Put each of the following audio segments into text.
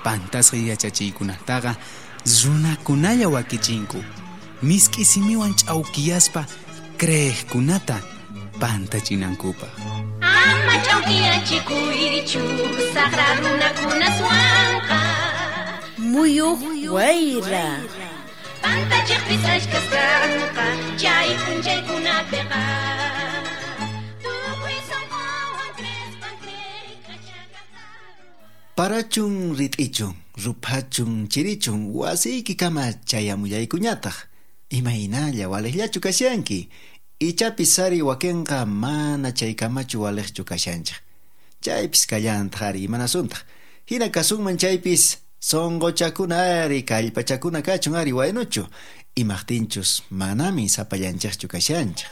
pantasqa yachachiykunataqa runakunalla wakichinku. Misk'isimiwan ch'awkiyaspa creejkunata pantachinankupaq. Ama ch'awkiyachikuychu saqra runakuna suwanqa. Muyuq wayra. Pantachiq pisachkas kanqa chay p'unchaykunapiqa. Tukuy sunquwan crespan Parachun rit'ichun, rupachun chirichun wasiyki kama chayamullaykuñataq. Imaynalla waliqllachu kasyanki. Ichapi sari wakinqa mana chaykamachu waliqchu kasyanchaq. Chaypis kallantaq ari imanasuntaq. Hina kasunman chaypis sonqochakuna ari kallpachakuna kachun ari waynuchu. Imaqtinchus manami sapallanchaqchu kasyanchaq.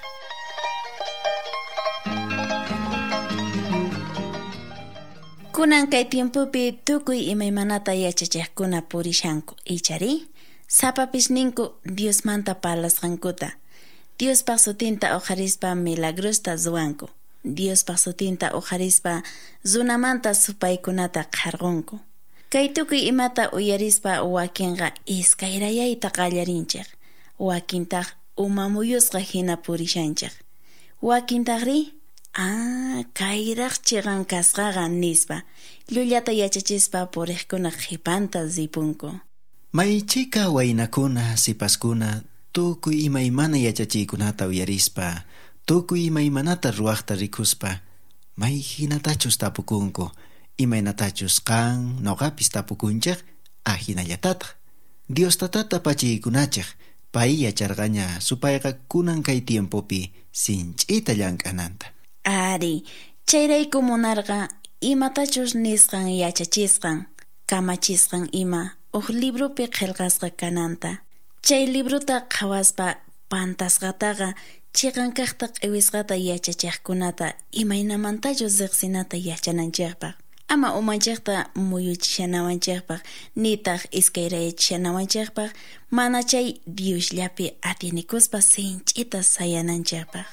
Kunan kay tiempopi tukuy imaymanata yachachiqkuna purishanku ichari sapapis ninku Dios manta parlasqankuta. Dios sutinta uqarispa milagrosta zuwanku. Dios sutinta uqarispa zunamanta supaykunata qarqunku. Kay tukuy imata uyarispa wakinqa iskayrayayta qallarinchaq. Wakintaq umamuyusqa hina purishanchaq. Wakintaqri kayraq chiqan kasqaqa nispa. Llullata yachachispa puriqkuna qhipanta zipunku. Maychika waynakuna sipaskuna tukuy imaymana yachachiykunata uyarispa, tukuy imaymanata ruwaqta rikuspa, may hinatachus tapukunku, imaynatachus qan noqapis tapukunchaq, ahinallatataq. Dios tatata pachiykunachaq, pay yacharqaña supayqa kunan kay tiempopi sinch'ita llank'ananta. Ari, chayrayku munarqa imatachus nisqan yachachisqan, kamachisqan ima uq librupi qillqasqa kananta. Chay libruta qhawaspa pantasqataqa chiqankaqta q'iwisqata yachachiqkunata imaynamantachus riqsinata yachananchikpaq. Ama umanchikta muyuchishanawanchikpaq nitaq iskayrayachishanawanchikpaq mana chay Diosllapi atinikuspa sinch'ita sayananchikpaq.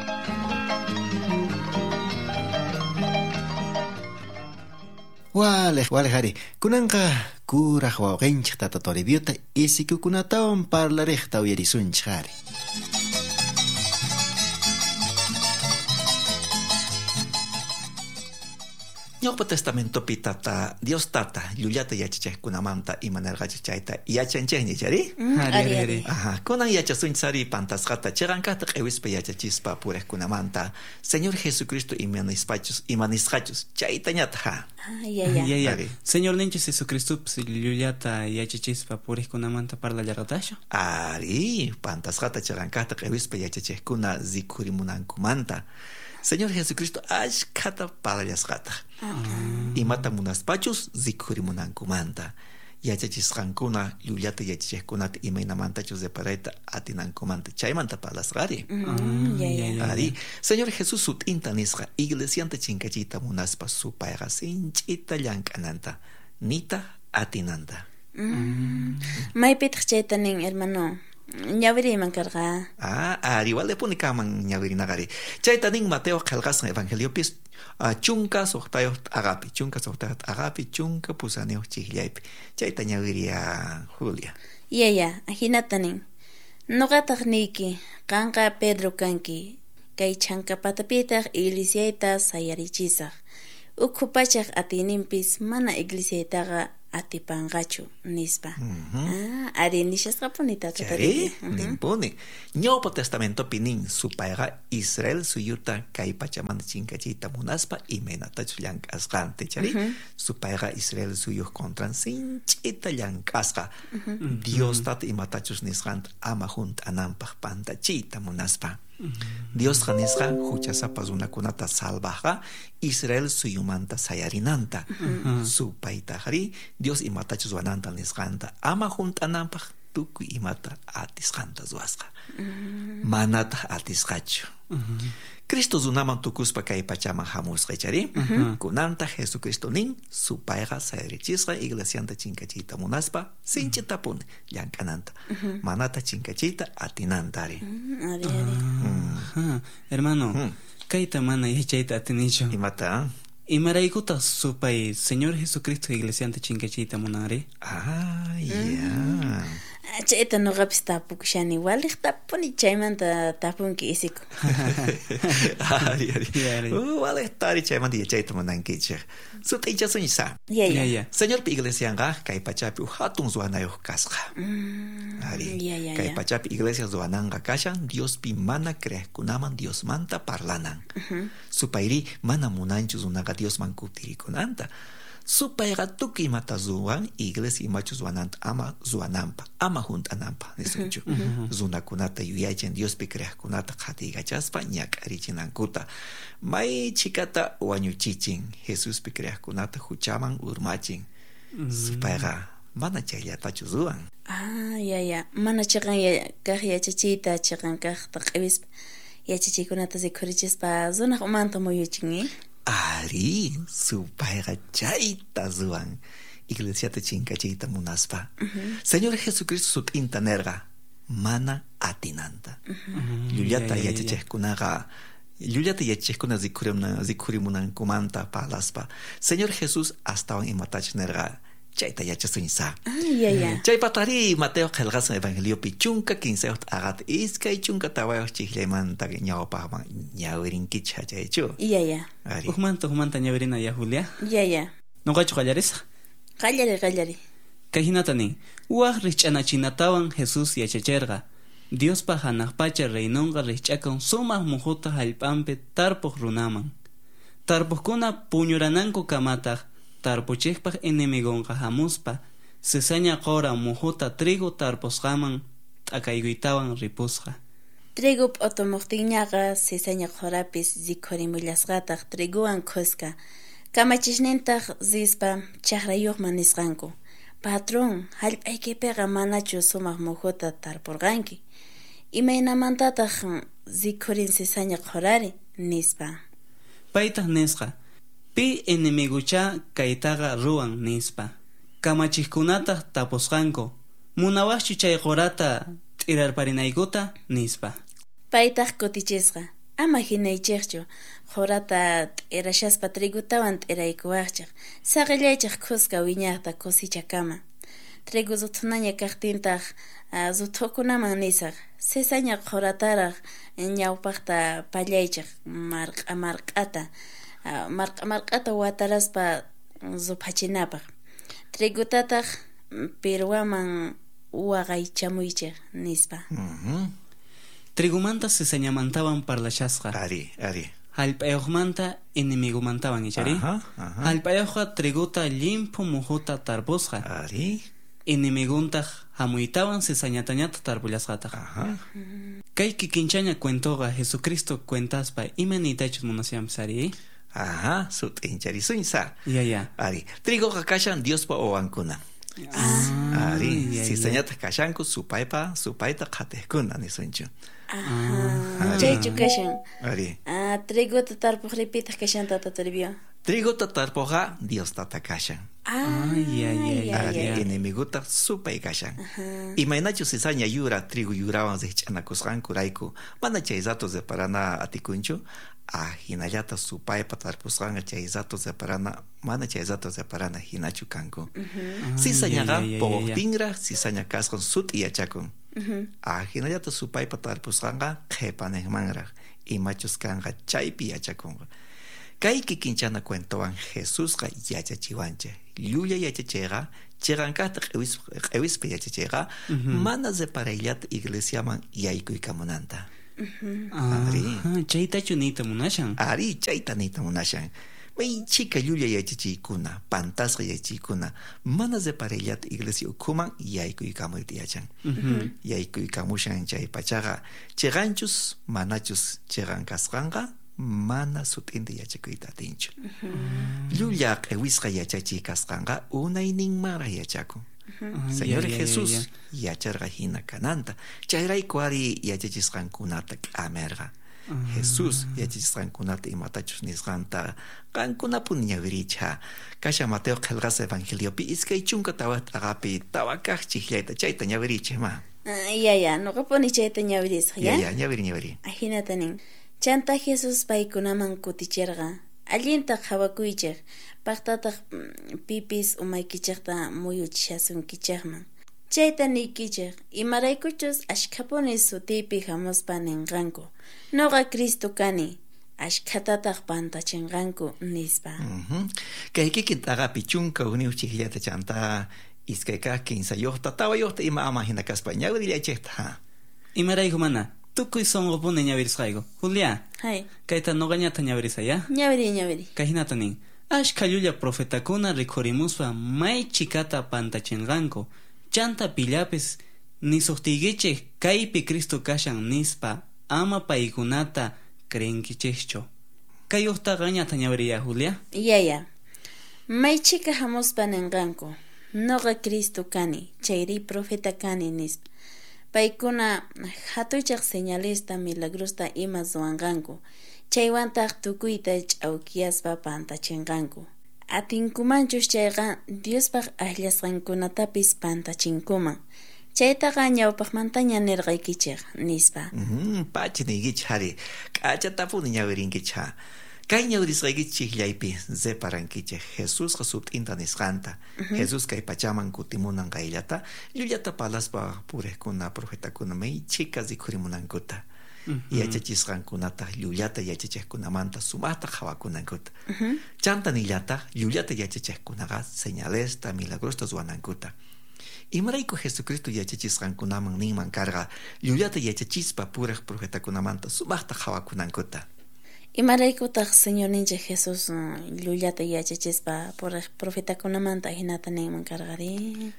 Wale hari, kunanqa kuraq wawqinchik tata Toribiota isikukunatawan parlariqta uyarisunchik hari. Ñawpa testamento tata Dios tata llullata yachachiqkunamanta imanarqachu chayta yachanchikña chari? Ari. Aha, kunan yachasunchari pantasqata chiqankaqta q'iwispa yachachispa puriqkunamanta Señor Jesucristo imanisqachus chaytañata. Ya. Señor ninchis Jesucristo llullata yachachispa puriqkunamanta parlallarqatashu? Ari, pantasqata chiqankaqta q'iwispa yachachiqkuna zikhurimunankumanta. Señor Jesucristo ashkata parallasqata. Imata munaspachus zikhurimunankumanta. Yachachisqankuna llullata yachachiqkunata imaynamantachus deparayta atinankumanta chaymanta parlasqari. Ari, Señor Jesús sutinta nisqa iglesianta chinkachiyta munaspa supayqa sinch'ita llank'ananta nita atinanta. Maypitaq chaytanin hermano. Ñawiriman karqa. Ari wale punikaman ñawirinaqari. Chaytanin Mateo qillqasqa evangeliopis chunka suqtayuq agapi chunka pusaniyuq chiklaypi. Chayta ñawiriya Julia. Ya, hinatanin. Nuqataq niki qanqa Pedro kanki. Kay chankapatapitaq iglesiayta sayarichisaq. Ukhupachaq atinimpis mana iglesiaytaqa atipanqachu nispa. Ari nishasqapunita chari nimpuni. Ñawpa testamento pinin supayqa Israel suyuta kay pachamanta chinkachiyta munaspa imaynatachus llank'asqante chari. Supayqa Israel suyuq contran sinch'ita llank'asqa. Dios tata imatachus nisqanta ama hunt'ananpaq pantachiyta munaspa. Dios qanisqa huchasapa runakunata salvaqqa Israel suyumanta sayarinanta. Supaytaqri Dios imatachus wananta nisqanta ama hunt'ananpaq tukuy imata atisqanta ruwasqa. Manataq atisqachu. Cristo runaman tukuspa kay pachaman hamusqa chari. Kunanta Jesucristo nin supayqa sayarichisqa iglesianta chinkachiyta munaspa sinchitapuni llank'ananta. Manata chinkachiyta atinantari. Hermano, kayta mana yachayta atinichu. Imata? Imaraykuta supay Señor Jesucristo iglesianta chinkachita munare. Ya. Chayta nuqapis tapukushani waliq tapuni chaymanta tapunki isiku. Ari. Wala estari chaymanta yachayta munankichik. Sutaycha suñisa. Ya. Señor pi iglesianga kay pachapi hatun zuanayuq kasqa. Ari. Kay pachapi iglesia zuananga kashan Dios pi mana creqkunaman Dios manta parlanan. Supayri mana munanchu zunaqa Dios man kutirikunanta. Supayqa tukuy mata zuwan iglesia imachu zuananta ama zuanampa ama juntanampa nisunchu. Zunakunata yuyaychan Dios pi creqkunata qatigachaspa ñak'arichinankuta. May chikata wañuchichin Jesus pi creqkunata huchaman urmachin. Supayqa mana chayllatachu zuwan. Ya. Mana chiqan kaq yachachiyta chiqan kaqta q'iwispa yachachiykunata zikhurichispa zunaq umanta muyuchin. Ari, supayqa chayta zuwan iglesiata chinkachiyta munaspa. Señor Jesucristo sut'inta nerqa mana atinanta. Llullata yachachiqkunaqa llullata yachachiqkuna zikhurimunankumanta palaspa. Señor Jesús astawan imatach nerqa chayta yachasuñsa. Ya. Chay patari Mateo qelqasan evangeliopi chunka 15 agat iskay chunka tawayuq chikllaymanta ñawpaqman ñawirinkicha chaychu. Ya. Ari. Uhmanta ñawirina ya Julia. Ya. Nuqachu qallarisaq. Qallari. Kajinatanin, waq rikch'anachinatawan Jesús yachachirqa. Diospa hanaqpacha reynonqa rikch'akan sumaq muhuta hallp'anpi tarpuq runaman. Tarpuqkuna puñurananku kamataq tarpuchiqpaq enemigonqa hamuspa cizaña qora muhuta trigo tarpusqaman t'akaykuytawan ripusqa. Trigo p'utumuqtinñaqa cizaña qorapis zikhurimullasqataq triguwan khusqa. Kamachishnintaq zispa chaqrayuqman nisqanku. Patrón, hallp'aykipiqa manachu sumaq muhuta tarpurqanki. Imaynamantataq zikhurin cizaña qorari nispa. Paytaq nisqa pi enemigucha kaytaqa ruwan nispa. Kamachikkunataq tapusqanku. Munawaqchu chay qorata t'irarparinaykuta nispa. Paytaq kutichisqa. Ama hinaychiqchu. Qorata t'irashaspa trigutawan t'iraykuwaqchiq. Saqillaychiq khusqa wiñaqta kusichakama. Trigu zuthunaña kaqtintaq zuthukunaman nisaq. Cizaña qorataraq ñawpaqta pallaychiq marq'ata. Marq'ata wataraspa zuphachinapaq. Trigutataq pirwaman waqaychamuychiq nispa. Trigumanta cizañamantawan parlashasqa. Ari. Hallp'ayuqmanta enemigomantawan ichari. Hallp'ayuqqa triguta limpu muhuta tarpusqa. Ari. Enemigontaq hamuytawan cizañatañata tarpullasqataq. Kay kikinchaña cuentoqa Jesucristo cuentaspa imanitachus munasyampsari. Sut'inchari suñsa. Ya. Ari. Trigoqa kashan Diospa owankuna. Ari. Cizañata kashanku supayta qhatiqkuna nisunchu. Chaychu kashan. Ari. Triguta tarpuq ripitaq kashanta tataribyo. Triguta tarpuqa Dios tata kashan. Ya. Enemiguta supay kashan. Imaynachu cizaña yura trigu yurawan zihch'anakusqanku rayku mana chay zatos de parana atikunchu. Hinallata supaypa tarpusqanqa chay zatos de parana mana chay zatos de parana hinachu kanku. Cizañaqa poqtinraq cizaña kasqan sut'i yachakun. Hinallata supaypa tarpusqanqa qhipanaymanraq imachus kanqa chaypi yachakunqa. Kay kikinchana cuentowan Jesusqa yachachiwancha. Llulla yachachayqa chiqankaqta q'iwispa yachachayqa mana separayllata iglesiaman yaykuykamunanta. Chaytachu niyta munashan. Ari chayta niyta munashan. May chika llulla yachachiykuna pantasqa yachachiykuna mana separayllata iglesia ukhuman yaykuykamuyta yachan. Yaykuykamushan chay pachaqa chiqanchus manachus chiqankasqanqa mana sut'inta yachakuyta atinchu. Llulla q'iwisqa yachachiy kasqanqa unayninmanraq yachakun. Señor Jesús yacharqa hina kananta. Chayrayku ari yachachisqankunata k'amirqa. Jesús yachachisqankunata imatachus nisqanta qankunapun ñawiricha. Kasha Mateo qelqasa evangeliopi iskay chunka tawaqt'aqapi tawakaq chiklayta chayta ñawirichima. Ya, nuqapuni chayta ñawirisqa, ya? Ya, ñawiri. Ahinatanin. Chanta Jesús paykunaman kutichirqa allinta hawakuychik paqtataq pipis umaykichikta muyuchishasunkichikman chayta niykichik imaraykuchus ashkhapuni sutipi hamuspa ninqanku noqa Cristo kani ashkhatataq pantachinqanku nispa kay kikintaqa pichunka uniwchikllata chanta iskayqa kinsayoqta tawayoqta ima ama hina kaspa ñawdillachikta Imarayku mana tukuy sonqopuni ñawirisqayku Julia hay kayta noqañata ñawirisaya ñawiri kayhinata nin ashka llulla profetakuna rikhurimuspa may chikata pantachinqanku chanta pillapis nisuqtiykichik kaypi Cristo kashan nispa ama paykunata creenkichikchu kayuqtaqa ñata ñawiriya Julia yaya maychika hamuspa ninqanku noqa Cristo kani chayri profeta kani nispa paykuna hatuychaq señalista milagrosta ima suwanqanku chaywantaq tukuyta ch'awkiyaspa pantachinqanku atinkumanchus chayqa Diospaq ayllasqankunatapis pantachinkuman chaytaqa ñawpaqmantaña nirqaykichik nispa pachi niykich hari k'achatapuni ñawirinkicha kay ñawirisqaykichik llaypi separankichik Jesusqa sut'inta nisqanta Jesus kay pachaman kutimunan qayllata llullata palaspa puriqkuna profetakuna maychika rikhurimunankuta yachachisqankunata llullata yachachiqkunamanta sumaqta hawakunankuta chanta nillata llullata yachachiqkunaqa señalesta milagrosta ruwanankuta imarayku Jesucristo yachachisqankunaman ninman karqa llullata yachachispa puriq profetakunamanta sumaqta hawakunankuta imaraykutaq Señor ninchik Jesus llullata yachachispa puriq profetakunamanta hinata ninman karqari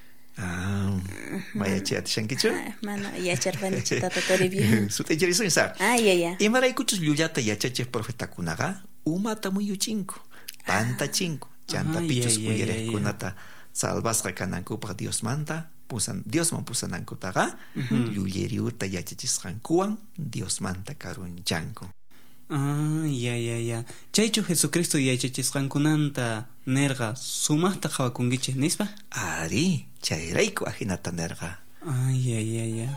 mayachi atishankichu mana yacharpanichu tata toribio sut'inchirisunsa yaya imaraykuchus llullata yachachiq profetakunaqa umata muyuchinku pantachinku chantapichus uyariqkunata salvasqa kanankupaq Diosman pusanankutaqa llulliriuta yachachisqankuwan Diosmanta karunchanku ya chaychu Jesucristo yachachisqankunanta nerqa sumaqta hawakunkichik nispa ari chayrayku ahinata nerqa ya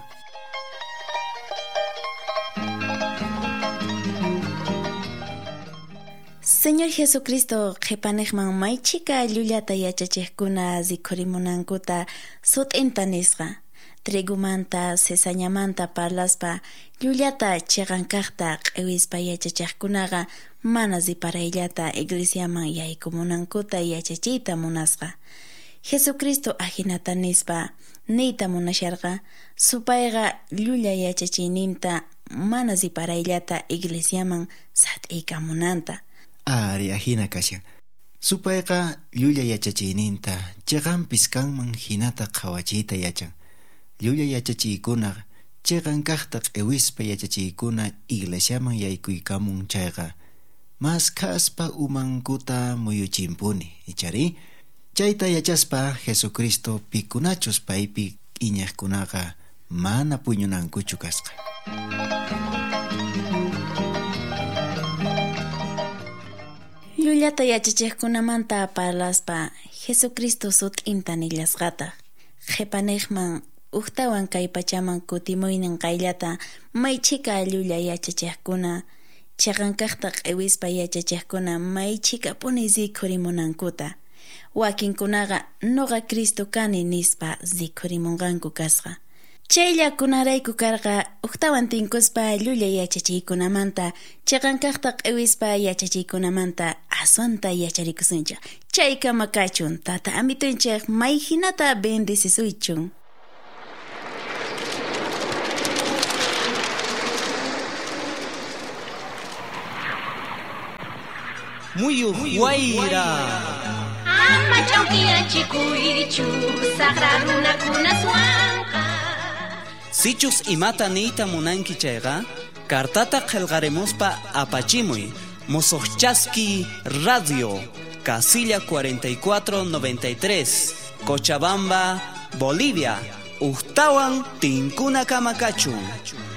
Señor Jesucristo qhipanaqman maychika llullata yachachiqkuna rikhurimunankuta sut'inta nisqa trigumanta cizañamanta parlaspa llullata chiqankaqta q'iwispa yachachiqkunaqa mana riparayllata iglesiaman yaykumunankuta yachachiyta munasqa Jesucristo ahinata nispa niyta munasharqa supayqa llulla yachachiyninta mana riparayllata iglesiaman sat'iykamunanta ari ahina kashan supayqa llulla yachachiyninta chiqanpis kanman hinata qhawachiyta yachan llulla yachachiykuna chiqankaqta q'iwispa yachachiykuna iglesiaman yaykuykamun chayqa mas khaspa umankuta muyuchimpuni ichari chayta yachaspa Jesucristo pikunachus paypi iñaqkunaqa mana puñunankuchu kasqa llullata yachachiqkunamanta parlaspa Jesucristo sut'inta nillasqata qhipanaqman uqtawan kay pachaman kutimuynin qayllata maychika llulla yachachiqkuna chiqankaqta q'iwispa yachachiqkuna maychika puni rikhurimunankuta wakinkunaqa noqa Cristo kani nispa rikhurimunqanku kasqa chayllakunarayku karqa uqtawan tinkuspa llulla yachachiykunamanta chiqankaqta q'iwispa yachachiykunamanta aswanta yacharikusunchu chaykama kachun tata amitunchik may hinata bendisisuychun Muyu Guaira Ama chawkiya chikuychu sagraruna kuna swanqa Sichus imata niyta munanki chayqa kartata qillqarimuspa apachimuy Musuqchaski Radio Casilla 4493 Cochabamba, Bolivia Uqtawan tinkuna kamakachun